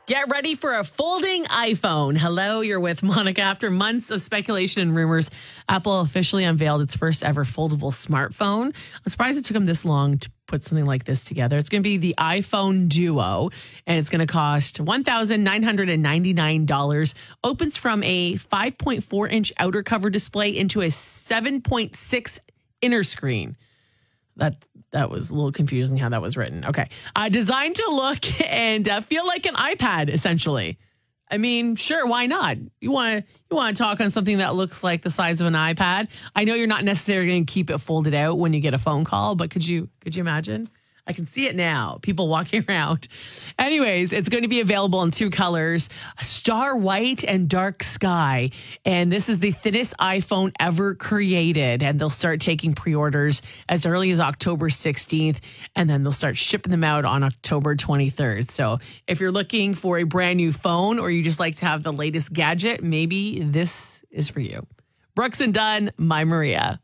Get ready for a folding iPhone. Hello, you're with Monica. After months of speculation and rumors, Apple officially unveiled its first ever foldable smartphone. I'm surprised it took them this long to put something like this together. It's going to be the iPhone Duo, and it's going to cost $1,999. Opens from a 5.4-inch outer cover display into a 7.6 inner screen. That was a little confusing how that was written. Okay. Designed to look and feel like an iPad, essentially. I mean, sure, why not? You want to talk on something that looks like the size of an iPad? I know you're not necessarily going to keep it folded out when you get a phone call, but could you imagine? I can see it now, people walking around. Anyways, it's going to be available in two colors, star white and dark sky. And this is the thinnest iPhone ever created. And they'll start taking pre-orders as early as October 16th. And then they'll start shipping them out on October 23rd. So if you're looking for a brand new phone or you just like to have the latest gadget, maybe this is for you. Brooks and Dunn, my Maria.